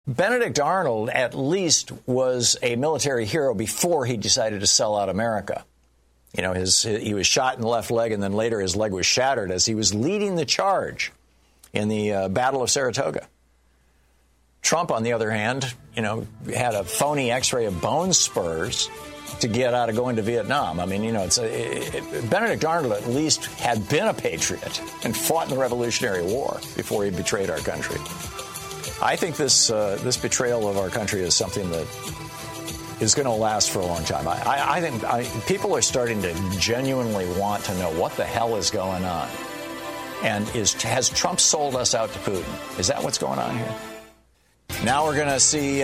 Benedict Arnold at least was a military hero before he decided to sell out America. You know, he was shot in the left leg, and then later his leg was shattered as he was leading the charge in the Battle of Saratoga. Trump, on the other hand, you know, had a phony X-ray of bone spurs to get out of going to Vietnam. I mean, you know, Benedict Arnold at least had been a patriot and fought in the Revolutionary War before he betrayed our country. I think this betrayal of our country is something that is going to last for a long time. I think people are starting to genuinely want to know what the hell is going on. And has Trump sold us out to Putin? Is that what's going on here? Now we're going to see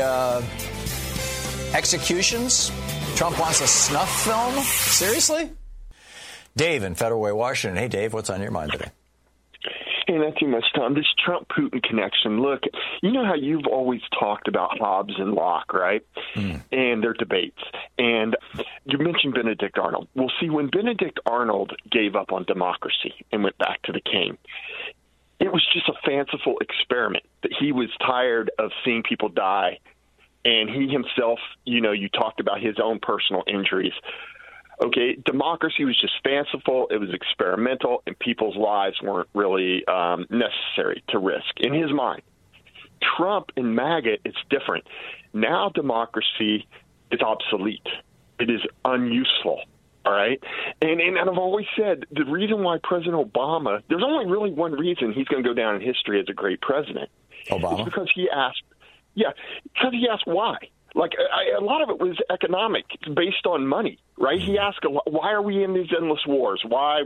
executions. Trump wants a snuff film? Seriously? Dave in Federal Way, Washington. Hey, Dave, what's on your mind today? Hey, not too much, Tom. This Trump-Putin connection. Look, you know how you've always talked about Hobbes and Locke, right? And their debates. And you mentioned Benedict Arnold. Well, see, when Benedict Arnold gave up on democracy and went back to the king, it was just a fanciful experiment that he was tired of seeing people die. And he himself, you know, you talked about his own personal injuries. Okay, democracy was just fanciful, it was experimental, and people's lives weren't really necessary to risk, in his mind. Trump and MAGA, it's different. Now democracy is obsolete. It is unuseful, all right? And I've always said the reason why President Obama, there's only really one reason he's going to go down in history as a great president. Obama? It's because he asked why. Like, a lot of it was economic. It's based on money, right? He asked, why are we in these endless wars? Why?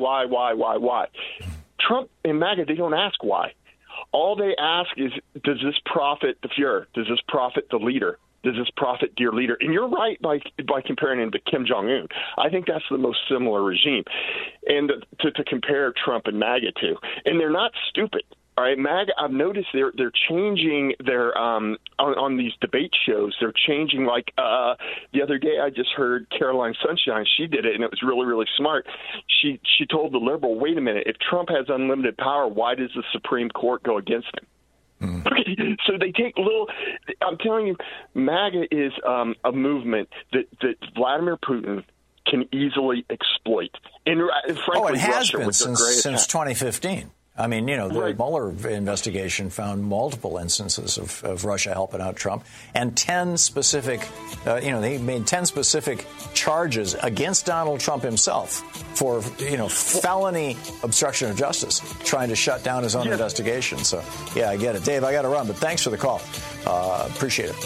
Trump and MAGA, they don't ask why. All they ask is, does this profit the Fuhrer? Does this profit the leader? Does this profit dear leader? And you're right by comparing him to Kim Jong-un. I think that's the most similar regime and to compare Trump and MAGA to. And they're not stupid. All right, MAGA, I've noticed they're changing their on these debate shows. They're changing, like the other day I just heard Caroline Sunshine. She did it, and it was really, really smart. She told the liberal, wait a minute, if Trump has unlimited power, why does the Supreme Court go against him? So they take little – I'm telling you, MAGA is a movement that Vladimir Putin can easily exploit. And frankly, it has Russia been since 2015. I mean, you know, the Mueller investigation found multiple instances of Russia helping out Trump, and 10 specific, they made 10 specific charges against Donald Trump himself for, felony obstruction of justice, trying to shut down his own investigation. So, yeah, I get it. Dave, I got to run, but thanks for the call. Appreciate it.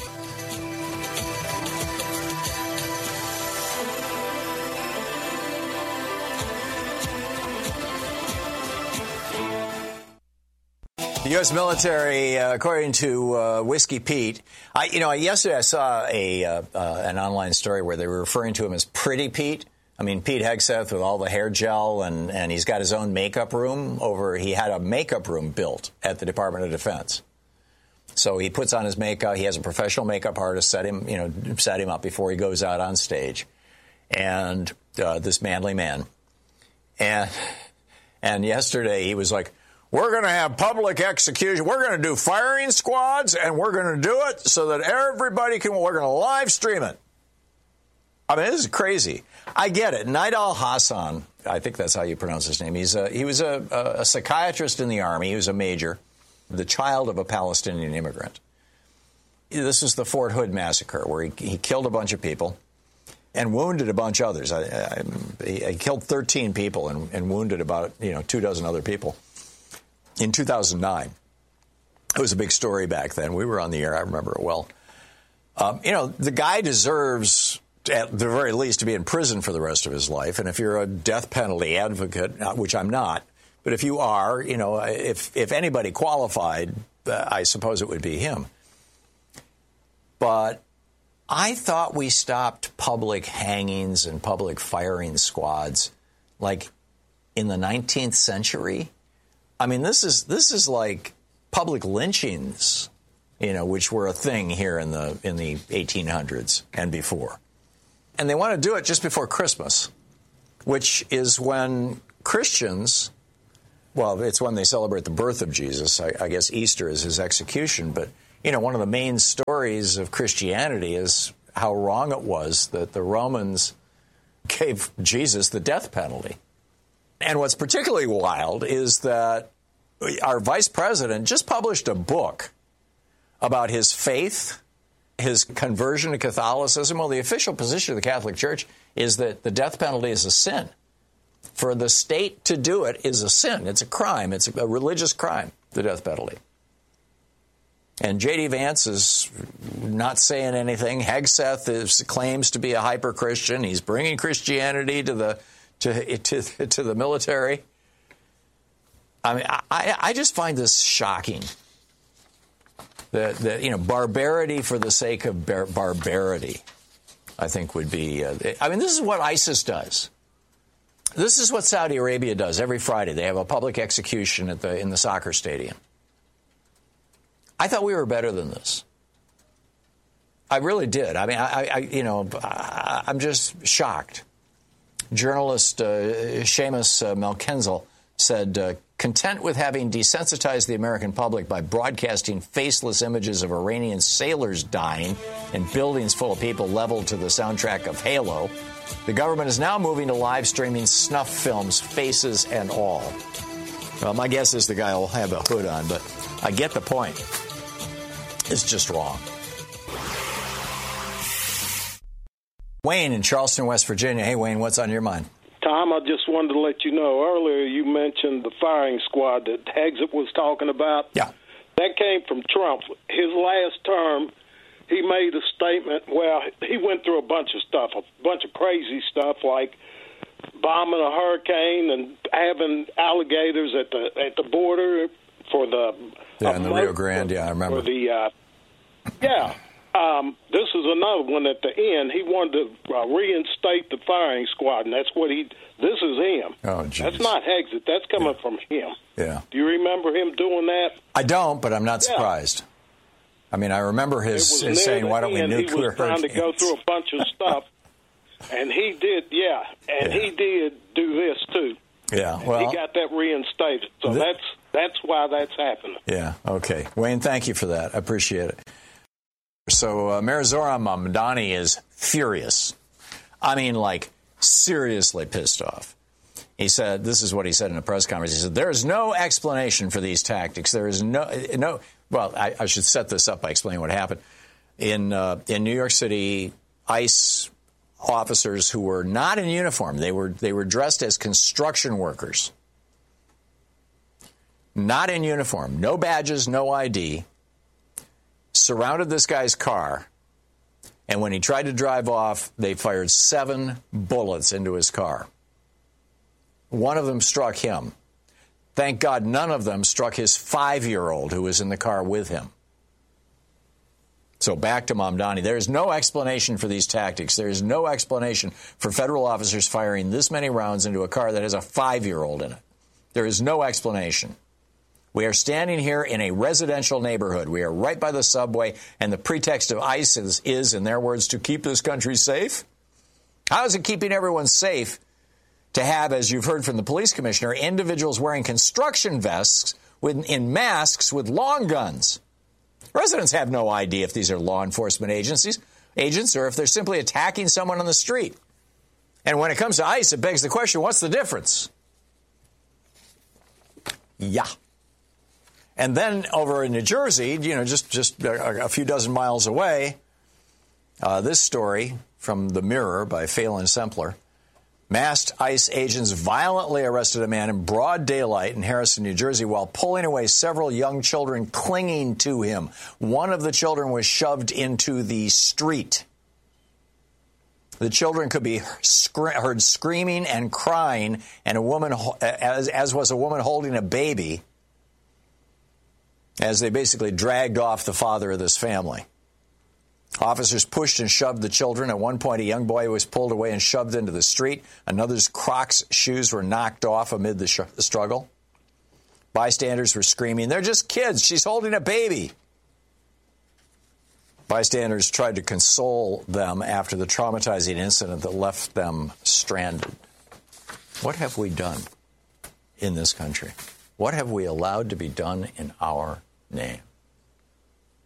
The U.S. military, according to Whiskey Pete, yesterday I saw an online story where they were referring to him as Pretty Pete. I mean, Pete Hegseth with all the hair gel, and he's got his own makeup room he had a makeup room built at the Department of Defense. So he puts on his makeup. He has a professional makeup artist set him up before he goes out on stage. And this manly man. And yesterday he was like, we're going to have public execution. We're going to do firing squads, and we're going to do it so that everybody we're going to live stream it. I mean, this is crazy. I get it. Nidal Hasan, I think that's how you pronounce his name. He was a psychiatrist in the Army. He was a major, the child of a Palestinian immigrant. This is the Fort Hood massacre, where he killed a bunch of people and wounded a bunch of others. He killed 13 people and wounded about 24 other people. In 2009, it was a big story back then. We were on the air. I remember it well. The guy deserves, at the very least, to be in prison for the rest of his life. And if you're a death penalty advocate, which I'm not, but if you are, if anybody qualified, I suppose it would be him. But I thought we stopped public hangings and public firing squads like in the 19th century. I mean, this is like public lynchings, which were a thing here in the 1800s and before. And they want to do it just before Christmas, which is when Christians, well, it's when they celebrate the birth of Jesus. I guess Easter is his execution. But, one of the main stories of Christianity is how wrong it was that the Romans gave Jesus the death penalty. And what's particularly wild is that our vice president just published a book about his faith, his conversion to Catholicism. Well, the official position of the Catholic Church is that the death penalty is a sin. For the state to do it is a sin. It's a crime. It's a religious crime, the death penalty. And J.D. Vance is not saying anything. Hegseth claims to be a hyper-Christian. He's bringing Christianity to the military. I mean, I just find this shocking. That barbarity for the sake of barbarity, I think would be. This is what ISIS does. This is what Saudi Arabia does every Friday. They have a public execution in the soccer stadium. I thought we were better than this. I really did. I mean, I'm just shocked. Journalist Seamus Melkenzel said, content with having desensitized the American public by broadcasting faceless images of Iranian sailors dying and buildings full of people leveled to the soundtrack of Halo, the government is now moving to live streaming snuff films, faces and all. Well, my guess is the guy will have a hood on, but I get the point. It's just wrong. Wayne in Charleston, West Virginia. Hey, Wayne, what's on your mind? Tom, I just wanted to let you know, earlier you mentioned the firing squad that Hegseth was talking about. Yeah. That came from Trump. His last term, he made a statement. Well, he went through a bunch of stuff, a bunch of crazy stuff like bombing a hurricane and having alligators at the border for the... Yeah, in the Rio Grande, I remember. For the, this is another one at the end. He wanted to reinstate the firing squad, and that's what this is him. Oh, geez. That's not Hegseth. That's coming from him. Yeah. Do you remember him doing that? I don't, but I'm not surprised. I mean, I remember his saying, why don't we nuclear hurricanes? He was trying to go through a bunch of stuff, and he did, he did do this, too. Yeah, well... He got that reinstated, so that's why that's happening. Yeah, okay. Wayne, thank you for that. I appreciate it. So Mayor Zoran Mamdani is furious. I mean, like, seriously pissed off. He said, this is what he said in a press conference. He said, there is no explanation for these tactics. There is no. Well, I should set this up by explaining what happened. In New York City, ICE officers who were not in uniform, they were dressed as construction workers. Not in uniform, no badges, no ID, surrounded this guy's car, and when he tried to drive off, they fired 7 bullets into his car. One of them struck him. Thank God none of them struck his 5-year-old who was in the car with him. So back to Mamdani. There is no explanation for these tactics. There is no explanation for federal officers firing this many rounds into a car that has a 5-year-old in it. There is no explanation. We are standing here in a residential neighborhood. We are right by the subway, and the pretext of ICE is, in their words, to keep this country safe? How is it keeping everyone safe to have, as you've heard from the police commissioner, individuals wearing construction vests in masks with long guns? Residents have no idea if these are law enforcement agents, or if they're simply attacking someone on the street. And when it comes to ICE, it begs the question, what's the difference? Yeah. And then over in New Jersey, just a few dozen miles away, this story from The Mirror by Phelan Sempler. Masked ICE agents violently arrested a man in broad daylight in Harrison, New Jersey, while pulling away several young children clinging to him. One of the children was shoved into the street. The children could be heard screaming and crying, and a woman, as was a woman holding a baby, as they basically dragged off the father of this family. Officers pushed and shoved the children. At one point, a young boy was pulled away and shoved into the street. Another's Crocs shoes were knocked off amid the struggle. Bystanders were screaming, "They're just kids. She's holding a baby." Bystanders tried to console them after the traumatizing incident that left them stranded. What have we done in this country? What have we allowed to be done in our name?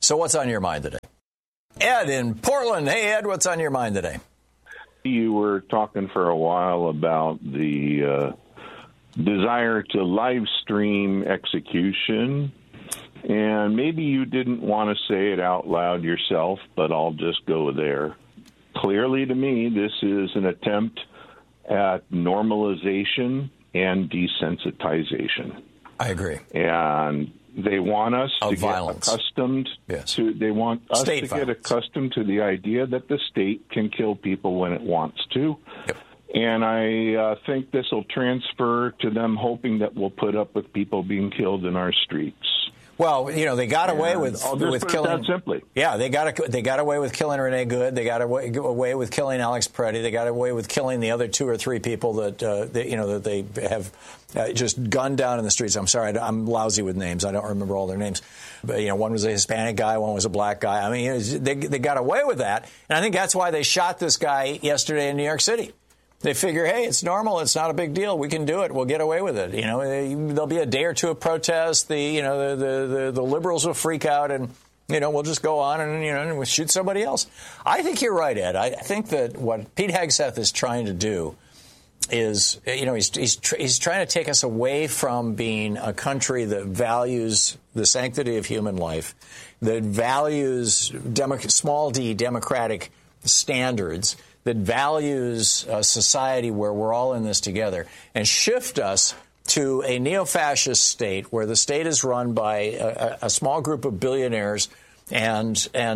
So what's on your mind today? Ed in Portland. Hey, Ed, what's on your mind today? You were talking for a while about the desire to live stream execution, and maybe you didn't want to say it out loud yourself, but I'll just go there. Clearly to me, this is an attempt at normalization and desensitization. I agree. And they want us to violence. Get accustomed to. They want us state to violence. Get accustomed to the idea that the state can kill people when it wants to. Yep. And I think this will transfer to them, hoping that we'll put up with people being killed in our streets. Well, you know, they got away with killing. Simply. Yeah, they got away with killing Renee Good. They got away with killing Alex Preddy. They got away with killing the other 2 or 3 people that they have just gunned down in the streets. I'm sorry, I'm lousy with names. I don't remember all their names. But one was a Hispanic guy, one was a black guy. I mean, they got away with that, and I think that's why they shot this guy yesterday in New York City. They figure, hey, it's normal. It's not a big deal. We can do it. We'll get away with it. There'll be a day or 2 of protest. The liberals will freak out, and we'll just go on and we'll shoot somebody else. I think you're right, Ed. I think that what Pete Hegseth is trying to do is, he's trying to take us away from being a country that values the sanctity of human life, that values small d democratic standards, that values a society where we're all in this together, and shift us to a neo-fascist state where the state is run by a small group of billionaires, and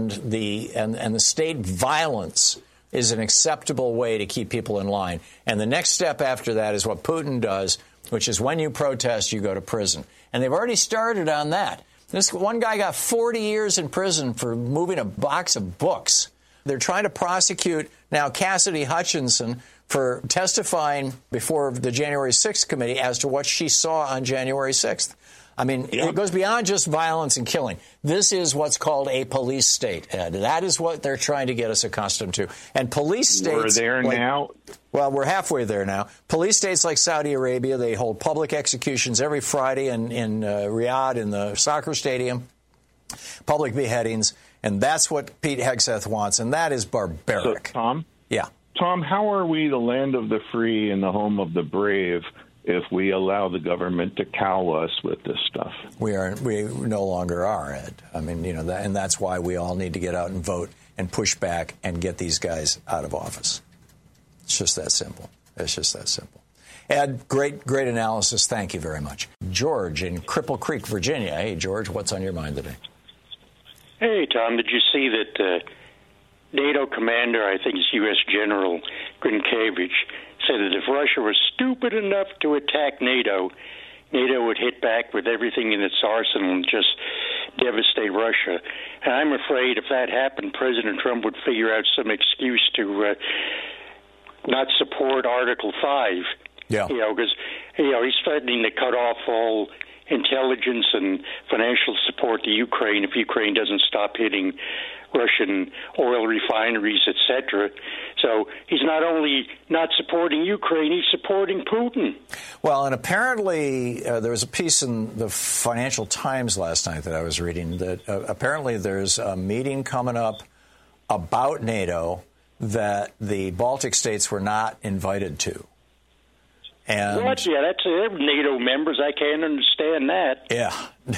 the state violence is an acceptable way to keep people in line. And the next step after that is what Putin does, which is when you protest, you go to prison. And they've already started on that. This one guy got 40 years in prison for moving a box of books. They're trying to prosecute now Cassidy Hutchinson for testifying before the January 6th committee as to what she saw on January 6th. I mean, It goes beyond just violence and killing. This is what's called a police state, Ed. That is what they're trying to get us accustomed to. And police states... We're there now? Well, we're halfway there now. Police states like Saudi Arabia, they hold public executions every Friday in Riyadh in the soccer stadium, public beheadings. And that's what Pete Hegseth wants, and that is barbaric. So, Tom? Yeah. Tom, how are we the land of the free and the home of the brave if we allow the government to cow us with this stuff? We no longer are, Ed. I mean, and that's why we all need to get out and vote and push back and get these guys out of office. It's just that simple. It's just that simple. Ed, great analysis. Thank you very much. George in Cripple Creek, Virginia. Hey, George, what's on your mind today? Hey, Tom, did you see that NATO commander, I think it's U.S. General Grinkiewicz, said that if Russia was stupid enough to attack NATO, NATO would hit back with everything in its arsenal and just devastate Russia. And I'm afraid if that happened, President Trump would figure out some excuse to not support Article 5. Yeah. Because he's threatening to cut off all intelligence and financial support to Ukraine if Ukraine doesn't stop hitting Russian oil refineries, etc. So he's not only not supporting Ukraine, he's supporting Putin. Well, and apparently there was a piece in the Financial Times last night that I was reading that apparently there's a meeting coming up about NATO that the Baltic states were not invited to. And what? Yeah, that's NATO members. I can't understand that. Yeah,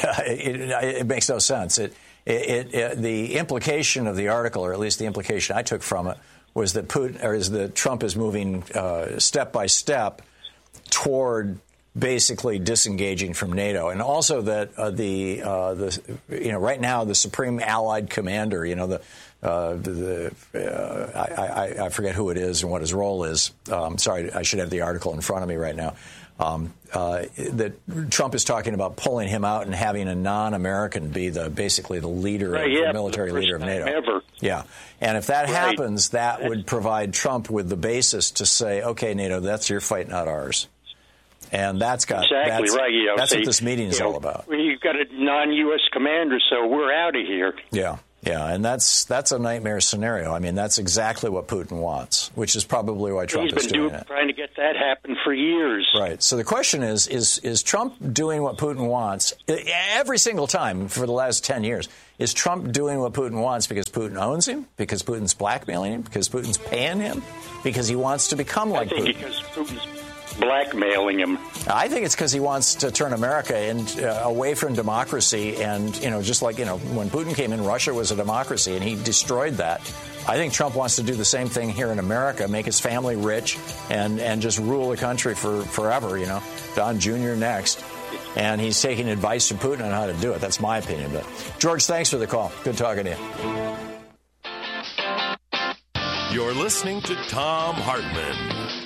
it makes no sense. The implication of the article, or at least the implication I took from it, was that Trump is moving step by step toward basically disengaging from NATO, and also that right now the Supreme Allied Commander, I forget who it is and what his role is. Sorry, I should have the article in front of me right now. That Trump is talking about pulling him out and having a non-American be basically the leader, the military leader of NATO. Ever. Yeah, and if that happens, that would provide Trump with the basis to say, okay, NATO, that's your fight, not ours. And that's what this meeting is all about. You've got a non-U.S. commander, so we're out of here. Yeah. Yeah, and that's a nightmare scenario. I mean, that's exactly what Putin wants, which is probably why Trump is doing it. He's been trying to get that happen for years. Right. So the question is Trump doing what Putin wants every single time for the last 10 years? Is Trump doing what Putin wants because Putin owns him, because Putin's blackmailing him, because Putin's paying him, because he wants to become like Putin? Because Putin's blackmailing him. I think it's because he wants to turn America away from democracy, and just like when Putin came in, Russia was a democracy, and he destroyed that. I think Trump wants to do the same thing here in America, make his family rich, and just rule the country forever. Don Jr. next, and he's taking advice from Putin on how to do it. That's my opinion. But George, thanks for the call. Good talking to you. You're listening to Thom Hartmann.